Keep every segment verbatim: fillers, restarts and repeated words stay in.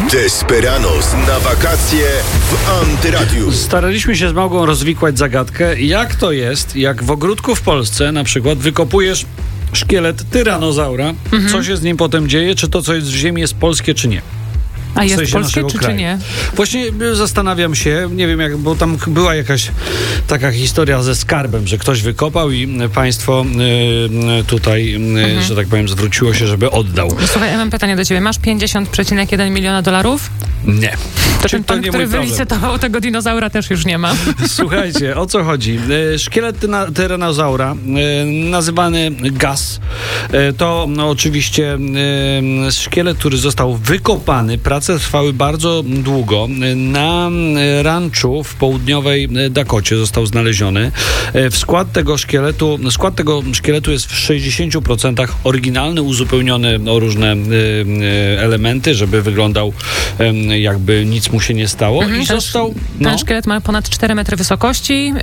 Desperados na wakacje w Antyradiu. Staraliśmy się z Małgą rozwikłać zagadkę, jak to jest, jak w ogródku w Polsce na przykład wykopujesz szkielet tyranozaura, mhm. co się z nim potem dzieje, czy to, co jest w ziemi, jest polskie, czy nie. A jest w polskie, czy, czy nie? Właśnie zastanawiam się, nie wiem jak, bo tam była jakaś taka historia ze skarbem, że ktoś wykopał i państwo y, tutaj, y, mhm. że tak powiem, zwróciło się, żeby oddał. Słuchaj, ja mam pytanie do ciebie. Masz pięćdziesiąt przecinek jeden miliona dolarów? Nie. To ten pan, który wylicytował tego dinozaura, też już nie ma. Słuchajcie, o co chodzi? Szkielet tyranozaura, nazywany Gas, to no, oczywiście szkielet, który został wykopany. Prace trwały bardzo długo. Na ranczu w południowej Dakocie został znaleziony. W skład tego szkieletu, skład tego szkieletu jest w sześćdziesięciu procentach oryginalny, uzupełniony o różne elementy, żeby wyglądał jakby nic mu się nie stało. Mhm, I ten, został... No, ten szkielet ma ponad cztery metry wysokości ym,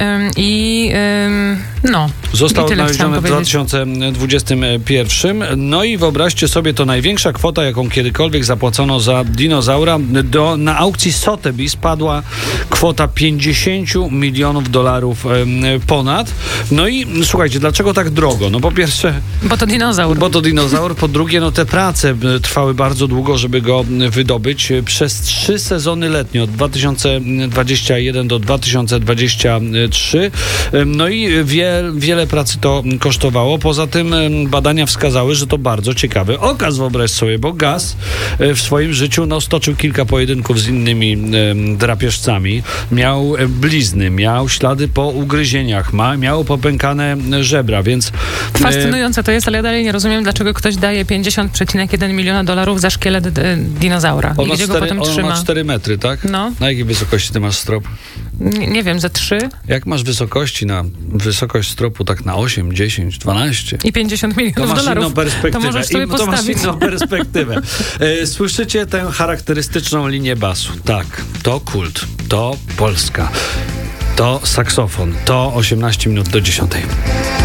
i ym, no. Został znaleziony w dwa tysiące dwudziestym pierwszym. No i wyobraźcie sobie, to największa kwota, jaką kiedykolwiek zapłacono za dinozaura. Do, na aukcji Sotheby's padła kwota pięćdziesiąt milionów dolarów ym, ponad. No i słuchajcie, dlaczego tak drogo? No po pierwsze... Bo to dinozaur. Bo to dinozaur. Po drugie, no te prace trwały bardzo długo, żeby go wydobyć. Przez trzy sezony letnie, od dwa tysiące dwudziestego pierwszego do dwa tysiące dwudziestego trzeciego. No i wie, wiele pracy to kosztowało. Poza tym badania wskazały, że to bardzo ciekawy okaz, wyobraź sobie, bo Gas w swoim życiu no, stoczył kilka pojedynków z innymi drapieżcami. Miał blizny, miał ślady po ugryzieniach, ma, miał popękane żebra, więc... Fascynujące to jest, ale ja dalej nie rozumiem, dlaczego ktoś daje pięćdziesiąt przecinek jeden miliona dolarów za szkielet d- dinozaura. On I gdzie cztery, go potem on trzyma? ma cztery metry, tak? No. Na jakiej wysokości ty masz strop? Nie, nie wiem, ze trzy? Jak masz wysokości na wysokość stropu tak na osiem, dziesięć, dwanaście? I pięćdziesiąt milionów to masz dolarów. Inną perspektywę. To możesz sobie I, to postawić. masz inną perspektywę. E, słyszycie tę charakterystyczną linię basu. Tak, to kult, to Polska, to saksofon, to osiemnaście minut do dziesiątej.